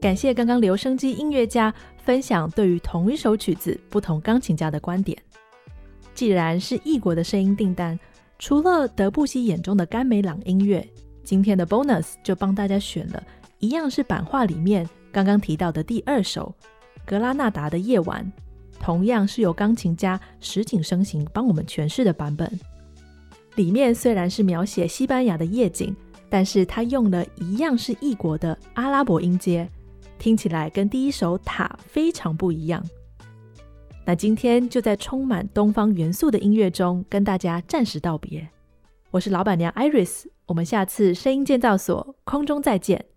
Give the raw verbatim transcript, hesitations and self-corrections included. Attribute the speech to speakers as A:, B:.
A: 感谢刚刚留声机音乐家分享对于同一首曲子不同钢琴家的观点。既然是异国的声音订单，除了德布西眼中的甘美朗音乐，今天的 bonus 就帮大家选了一样是版画里面刚刚提到的第二首格拉纳达的夜晚，同样是由钢琴家石井生行帮我们诠释的版本。里面虽然是描写西班牙的夜景，但是他用了一样是异国的阿拉伯音阶，听起来跟第一首塔非常不一样。那今天就在充满东方元素的音乐中跟大家暂时道别。我是老板娘 Iris， 我们下次声音建造所空中再见。